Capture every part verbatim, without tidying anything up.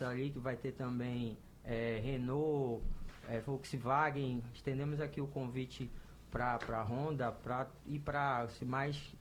praça ali, que vai ter também é, Renault, é, Volkswagen. Estendemos aqui o convite para a Honda pra, e para, se mais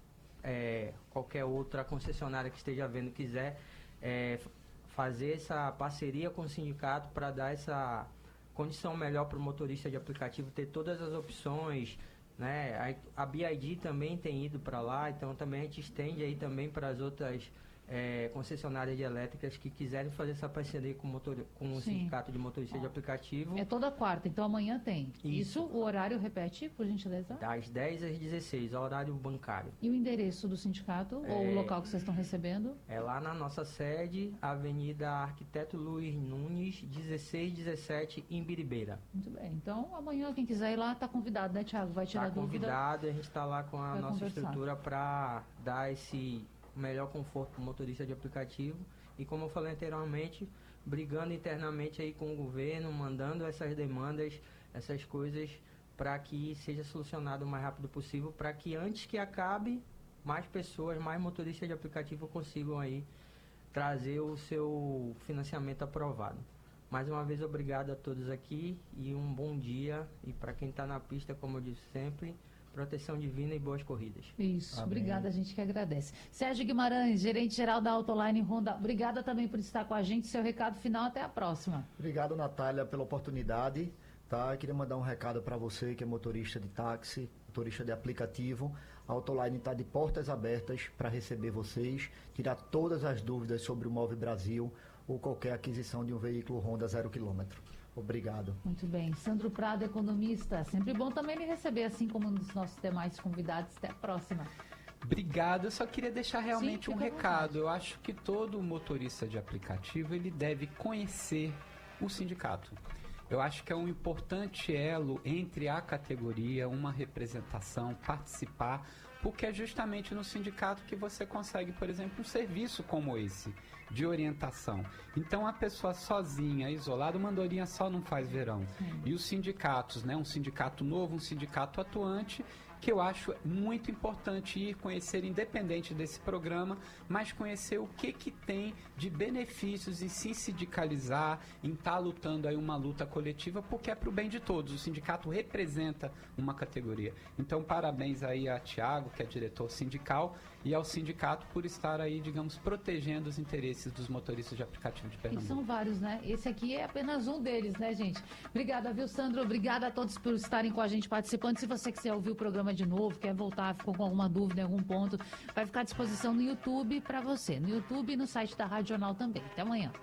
é, qualquer outra concessionária que esteja vendo quiser é, fazer essa parceria com o sindicato para dar essa condição melhor para o motorista de aplicativo, ter todas as opções, né? A, a B I D também tem ido para lá, então também a gente estende aí também para as outras é, concessionárias de elétricas que quiserem fazer essa parceria com o, motor, com o sindicato de motorista de aplicativo. É toda quarta, então amanhã tem. Isso. Isso, o horário, repete, por gentileza? Das dez às dezesseis, horário bancário. E o endereço do sindicato, É, ou o local que vocês estão recebendo? É lá na nossa sede, Avenida Arquiteto Luiz Nunes, dezesseis dezessete, em Biribeira. Muito bem. Então, amanhã, quem quiser ir lá, está convidado, né, Thiago? Vai tirar Tá dúvida. convidado, a gente está lá com a Vai nossa conversar. estrutura para dar esse melhor conforto para o motorista de aplicativo. E como eu falei anteriormente, brigando internamente aí com o governo, mandando essas demandas, essas coisas, para que seja solucionado o mais rápido possível, para que antes que acabe, mais pessoas, mais motoristas de aplicativo consigam aí trazer o seu financiamento aprovado. Mais uma vez, obrigado a todos aqui e um bom dia. E para quem está na pista, como eu disse sempre, proteção divina e boas corridas. Isso, Amém. Obrigada, a gente que agradece. Sérgio Guimarães, gerente-geral da Autoline Honda, obrigada também por estar com a gente. Seu recado final, até a próxima. Obrigado, Natália, pela oportunidade. Tá? Queria mandar um recado para você que é motorista de táxi, motorista de aplicativo. A Autoline está de portas abertas para receber vocês, tirar todas as dúvidas sobre o Move Brasil ou qualquer aquisição de um veículo Honda zero quilômetro. Obrigado. Muito bem. Sandro Prado, economista. Sempre bom também lhe receber, assim como um dos nossos demais convidados. Até a próxima. Obrigado, eu só queria deixar realmente Sim, um fica à recado. vontade. Eu acho que todo motorista de aplicativo, ele deve conhecer o sindicato. Eu acho que é um importante elo entre a categoria, uma representação, participar, porque é justamente no sindicato que você consegue, por exemplo, um serviço como esse, de orientação. Então, a pessoa sozinha, isolada, uma andorinha só não faz verão. Sim. E os sindicatos, né, um sindicato novo, um sindicato atuante, que eu acho muito importante ir conhecer, independente desse programa, mas conhecer o que que tem de benefícios em se sindicalizar, em estar lutando aí uma luta coletiva, porque é para o bem de todos. O sindicato representa uma categoria. Então, parabéns aí a Thiago, que é diretor sindical, e ao sindicato por estar aí, digamos, protegendo os interesses dos motoristas de aplicativo de E Pernambuco. são vários, né? Esse aqui é apenas um deles, né, gente? Obrigada, viu, Sandro? Obrigada a todos por estarem com a gente participando. Se você quiser ouvir o programa de novo, quer voltar, ficou com alguma dúvida em algum ponto, vai ficar à disposição no YouTube para você. No YouTube e no site da Rádio Jornal também. Até amanhã.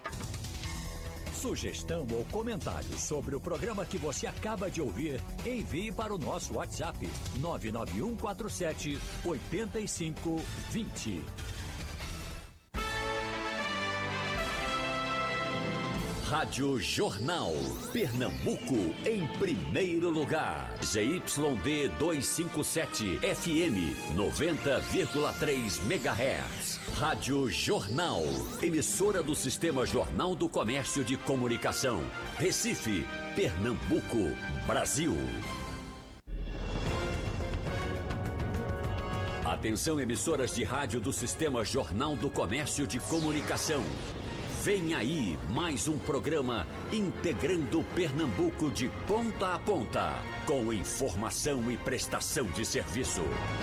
Sugestão ou comentário sobre o programa que você acaba de ouvir, envie para o nosso WhatsApp nove nove um quatro sete oito cinco dois zero. Rádio Jornal, Pernambuco, em primeiro lugar. Z Y D duzentos e cinquenta e sete, F M, noventa vírgula três megahertz. Rádio Jornal, emissora do Sistema Jornal do Comércio de Comunicação. Recife, Pernambuco, Brasil. Atenção, emissoras de rádio do Sistema Jornal do Comércio de Comunicação. Vem aí mais um programa integrando Pernambuco de ponta a ponta, com informação e prestação de serviço.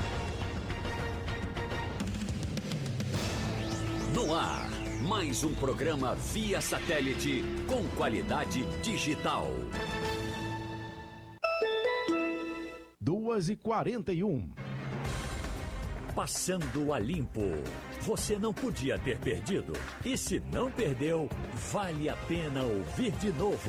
No ar, mais um programa via satélite com qualidade digital. duas e quarenta e um. Passando a limpo. Você não podia ter perdido. E se não perdeu, vale a pena ouvir de novo.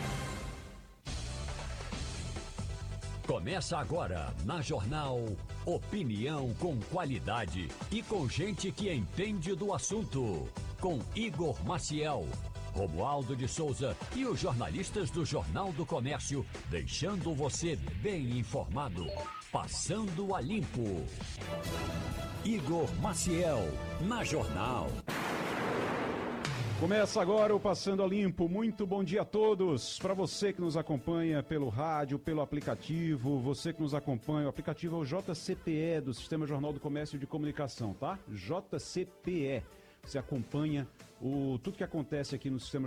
Começa agora na Jornal Opinião com qualidade e com gente que entende do assunto. Com Igor Maciel, Romualdo de Souza e os jornalistas do Jornal do Comércio, deixando você bem informado. Passando a limpo. Igor Maciel, na Jornal. Começa agora o Passando a Limpo. Muito bom dia a todos. Para você que nos acompanha pelo rádio, pelo aplicativo, você que nos acompanha, o aplicativo é o J C P E do Sistema Jornal do Comércio de Comunicação, tá? J C P E. Você acompanha o, tudo que acontece aqui no Sistema